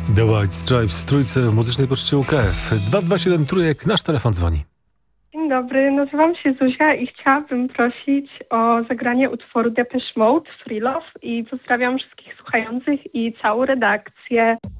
The White Stripes w trójce w muzycznej poczcie UKF. 227 trójek, nasz telefon dzwoni. Dzień dobry, nazywam się Zuzia i chciałabym prosić o zagranie utworu Depeche Mode, Free Love, i pozdrawiam wszystkich słuchających i całą redakcję.